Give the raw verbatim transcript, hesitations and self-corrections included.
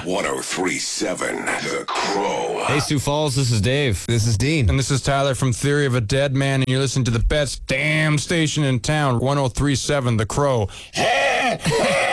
ten37 The Crow. Hey, Sioux Falls, this is Dave. This is Dean. And this is Tyler from Theory of a Dead Man, and you're listening to the best damn station in town, ten thirty-seven The Crow.